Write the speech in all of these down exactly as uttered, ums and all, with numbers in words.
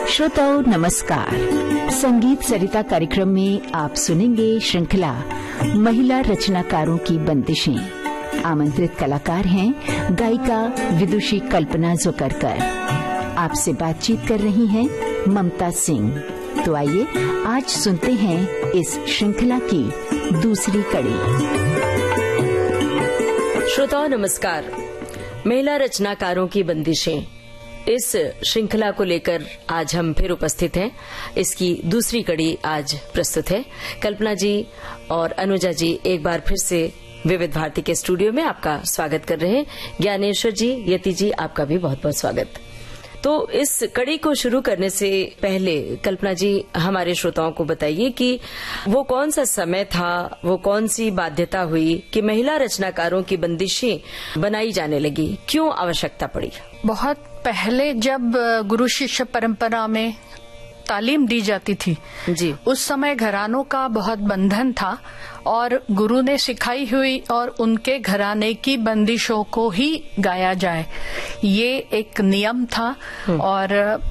श्रोताओं नमस्कार। संगीत सरिता कार्यक्रम में आप सुनेंगे श्रृंखला महिला रचनाकारों की बंदिशें। आमंत्रित कलाकार हैं गायिका विदुषी कल्पना जोकरकर। आपसे बातचीत कर रही हैं ममता सिंह। तो आइए आज सुनते हैं इस श्रृंखला की दूसरी कड़ी। श्रोताओं नमस्कार। महिला रचनाकारों की बंदिशें, इस श्रृंखला को लेकर आज हम फिर उपस्थित हैं। इसकी दूसरी कड़ी आज प्रस्तुत है। कल्पना जी और अनुजा जी एक बार फिर से विविध भारती के स्टूडियो में आपका स्वागत कर रहे हैं। ज्ञानेश्वर जी, यति जी, आपका भी बहुत बहुत स्वागत। तो इस कड़ी को शुरू करने से पहले कल्पना जी हमारे श्रोताओं को बताइए कि वो कौन सा समय था, वो कौन सी बाध्यता हुई कि महिला रचनाकारों की बंदिशें बनाई जाने लगी, क्यों आवश्यकता पड़ी? बहुत पहले जब गुरु शिष्य परंपरा में तालीम दी जाती थी जी, उस समय घरानों का बहुत बंधन था और गुरु ने सिखाई हुई और उनके घराने की बंदिशों को ही गाया जाए, ये एक नियम था और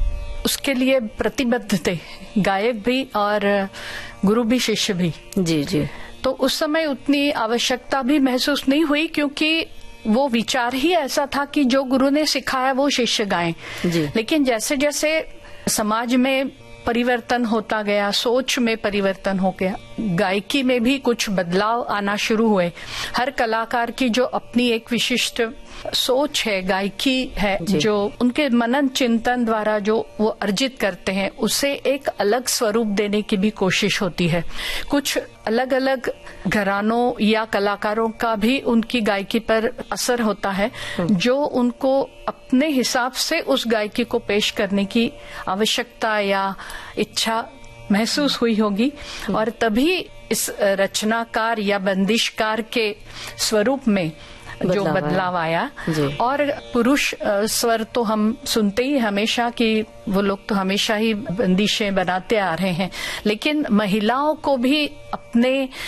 उसके लिए प्रतिबद्ध थे गायक भी और गुरु भी शिष्य भी। जी जी। तो उस समय उतनी आवश्यकता भी महसूस नहीं हुई क्योंकि वो विचार ही ऐसा था कि जो गुरु ने सिखाया वो शिष्य गाएं। लेकिन जैसे जैसे समाज में परिवर्तन होता गया, सोच में परिवर्तन हो गया, गायकी में भी कुछ बदलाव आना शुरू हुए। हर कलाकार की जो अपनी एक विशिष्ट सोच है, गायकी है, जो उनके मनन चिंतन द्वारा जो वो अर्जित करते हैं, उसे एक अलग स्वरूप देने की भी कोशिश होती है। कुछ अलग अलग घरानों या कलाकारों का भी उनकी गायकी पर असर होता है, जो उनको अपने हिसाब से उस गायकी को पेश करने की आवश्यकता या इच्छा महसूस हुई होगी और तभी इस रचनाकार या बंदिशकार के स्वरूप में जो बदलाव आया। और पुरुष स्वर तो हम सुनते ही हमेशा कि वो लोग तो हमेशा ही बंदिशें बनाते आ रहे हैं, लेकिन महिलाओं को भी अपने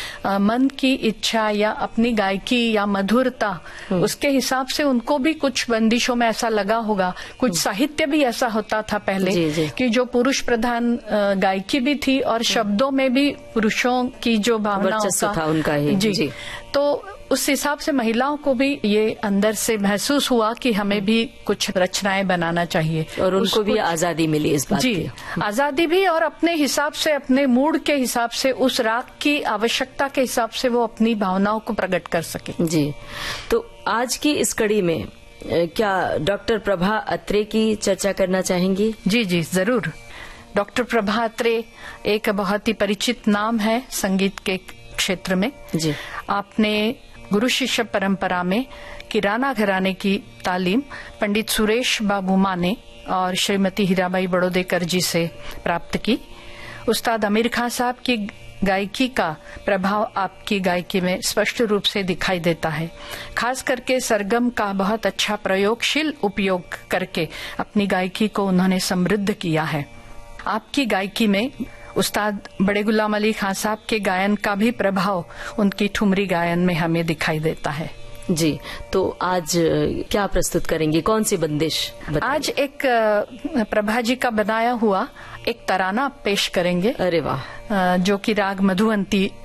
मन की इच्छा या अपनी गायकी या मधुरता, उसके हिसाब से उनको भी कुछ बंदिशों में ऐसा लगा होगा। कुछ साहित्य भी ऐसा होता था पहले जी, जी। कि जो पुरुष प्रधान गायकी भी थी और शब्दों में भी पुरुषों की जो भावनाओं का था उनका ही जी, जी। तो उस हिसाब से महिलाओं को भी ये अंदर से महसूस हुआ कि हमें भी कुछ रचनाएं बनाना चाहिए और उनको भी आजादी मिली इस बात जी की। आजादी भी, और अपने हिसाब से, अपने मूड के हिसाब से, उस राग की आवश्यकता के हिसाब से वो अपनी भावनाओं को प्रकट कर सके। जी। तो आज की इस कड़ी में क्या डॉक्टर प्रभा अत्रे की चर्चा करना चाहेंगी? जी जी जरूर। डॉक्टर प्रभा अत्रे एक बहुत ही परिचित नाम है संगीत के क्षेत्र में। जी। आपने गुरु शिष्य परंपरा में किराना घराने की तालीम पंडित सुरेश बाबू माने और श्रीमती हीराबाई बड़ोदेकर जी से प्राप्त की। उस्ताद आमिर खान साहब की गायकी का प्रभाव आपकी गायकी में स्पष्ट रूप से दिखाई देता है। खास करके सरगम का बहुत अच्छा प्रयोगशील उपयोग करके अपनी गायकी को उन्होंने समृद्ध किया है। आपकी गायकी में उस्ताद बड़े गुलाम अली खान साहब के गायन का भी प्रभाव उनकी ठुमरी गायन में हमें दिखाई देता है। जी। तो आज क्या प्रस्तुत करेंगे, कौन सी बंदिश? आज एक प्रभा जी का बनाया हुआ एक तराना पेश करेंगे। अरे वाह। जो कि राग मधुवंती